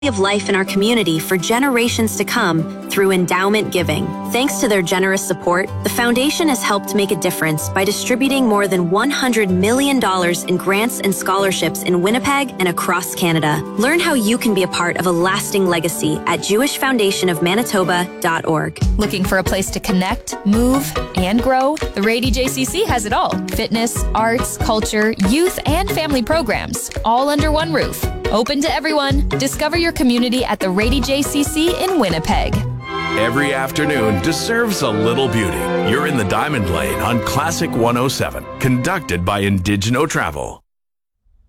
of life in our community for generations to come through endowment giving. Thanks to their generous support, the foundation has helped make a difference by distributing more than $100 million in grants and scholarships in Winnipeg and across Canada. Learn how you can be a part of a lasting legacy at jewishfoundationofmanitoba.org. Looking for a place to connect, move, and grow? The Rady JCC has it all. Fitness, arts, culture, youth, and family programs, all under one roof. Open to everyone. Discover your community at the Rady JCC in Winnipeg. Every afternoon deserves a little beauty. You're in the Diamond Lane on Classic 107, conducted by Indigeno Travel.